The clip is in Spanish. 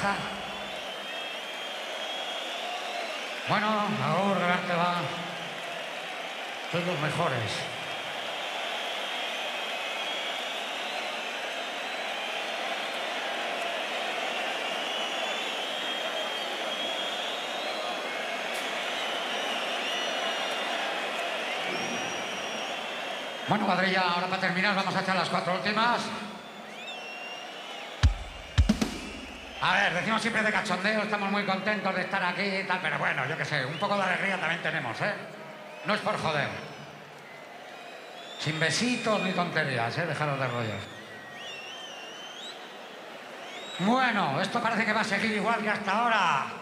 está. Bueno, ahora delante va. Sois los mejores. Bueno, cuadrilla, ahora para terminar vamos a echar las 4 últimas. A ver, decimos siempre de cachondeo, estamos muy contentos de estar aquí y tal, pero bueno, yo qué sé, un poco de alegría también tenemos, ¿eh? No es por joder. Sin besitos ni tonterías, ¿eh? Dejaros de rollos. Bueno, esto parece que va a seguir igual que hasta ahora.